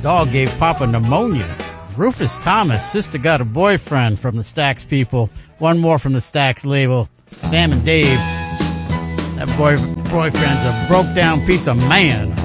Dog gave Papa pneumonia. Rufus Thomas, sister got a boyfriend from the Stax people. One more from the Stax label. Sam and Dave. That boyfriend's a broke down piece of man.